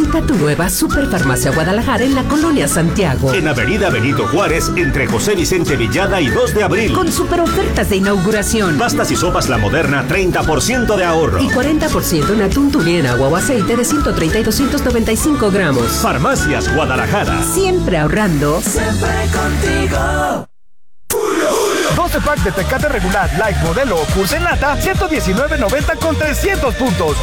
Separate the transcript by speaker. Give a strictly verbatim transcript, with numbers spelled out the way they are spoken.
Speaker 1: Visita tu nueva Superfarmacia Guadalajara en la Colonia Santiago.
Speaker 2: En Avenida Benito Juárez, entre José Vicente Villada y dos de abril.
Speaker 1: Con super ofertas de inauguración.
Speaker 2: Pastas y sopas La Moderna, treinta por ciento de ahorro.
Speaker 1: Y cuarenta por ciento en atún, tuna en agua o aceite de ciento treinta y doscientos noventa y cinco gramos.
Speaker 2: Farmacias Guadalajara.
Speaker 1: Siempre ahorrando.
Speaker 3: Siempre contigo.
Speaker 4: doce pack de Tecate regular, light, modelo o Pulse Nata, ciento diecinueve noventa con trescientos puntos.